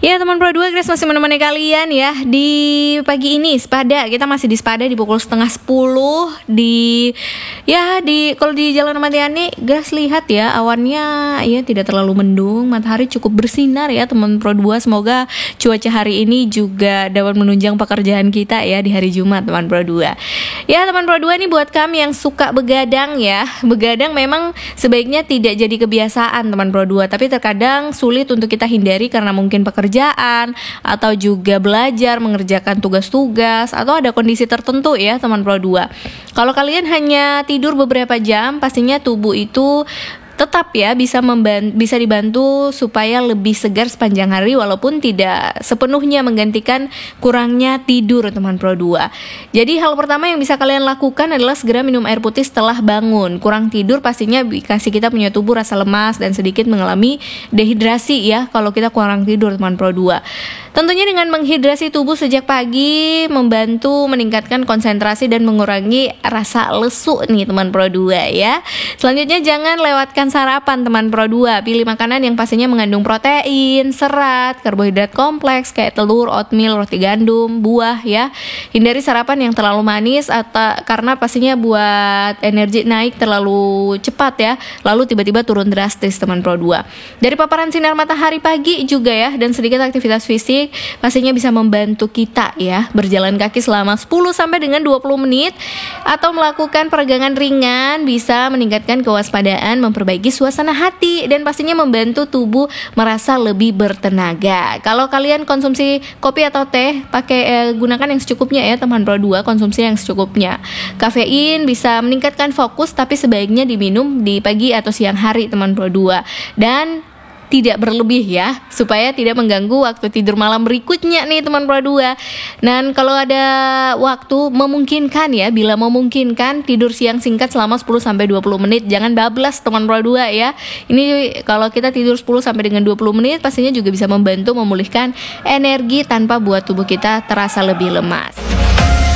Ya teman Pro 2, Grace masih menemani kalian ya di pagi ini. Sepada, kita masih di Sepada di pukul 9:30 kalau di Jalan Ahmad Yani, Grace lihat ya awannya ya tidak terlalu mendung, matahari cukup bersinar ya teman Pro 2. Semoga cuaca hari ini juga dapat menunjang pekerjaan kita ya di hari Jumat teman Pro 2. Ya teman Pro 2, ini buat kami yang suka begadang ya. Begadang memang sebaiknya tidak jadi kebiasaan teman Pro 2, tapi terkadang sulit untuk kita hindari karena mungkin pekerjaan atau juga belajar, mengerjakan tugas-tugas atau ada kondisi tertentu ya teman Pro 2. Kalau kalian hanya tidur beberapa jam, pastinya tubuh itu tetap ya bisa dibantu supaya lebih segar sepanjang hari walaupun tidak sepenuhnya menggantikan kurangnya tidur teman Pro 2. Jadi hal pertama yang bisa kalian lakukan adalah segera minum air putih setelah bangun. Kurang tidur pastinya kasih kita punya tubuh rasa lemas dan sedikit mengalami dehidrasi ya kalau kita kurang tidur teman Pro 2. Tentunya dengan menghidrasi tubuh sejak pagi membantu meningkatkan konsentrasi dan mengurangi rasa lesu nih teman Pro 2 ya. Selanjutnya jangan lewatkan sarapan teman Pro 2. Pilih makanan yang pastinya mengandung protein, serat, karbohidrat kompleks kayak telur, oatmeal, roti gandum, buah ya. Hindari sarapan yang terlalu manis atau karena pastinya buat energi naik terlalu cepat ya. Lalu tiba-tiba turun drastis teman Pro 2. Dari paparan sinar matahari pagi juga ya dan sedikit aktivitas fisik pastinya bisa membantu kita ya. Berjalan kaki selama 10 sampai dengan 20 menit atau melakukan peregangan ringan bisa meningkatkan kewaspadaan, memperbaiki suasana hati dan pastinya membantu tubuh merasa lebih bertenaga. Kalau kalian konsumsi kopi atau teh, gunakan yang secukupnya ya teman Pro 2, konsumsi yang secukupnya. Kafein bisa meningkatkan fokus tapi sebaiknya diminum di pagi atau siang hari teman Pro 2 dan tidak berlebih ya, supaya tidak mengganggu waktu tidur malam berikutnya nih teman Pro 2. Dan kalau ada waktu memungkinkan ya, bila memungkinkan tidur siang singkat selama 10 sampai 20 menit. Jangan bablas teman Pro 2 ya. Ini kalau kita tidur 10 sampai dengan 20 menit pastinya juga bisa membantu memulihkan energi tanpa buat tubuh kita terasa lebih lemas.